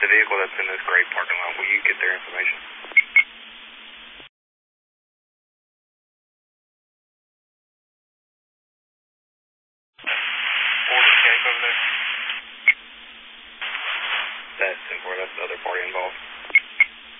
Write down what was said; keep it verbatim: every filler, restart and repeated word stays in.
the vehicle that's in this gray parking lot. Will you get their information? Order escape over there.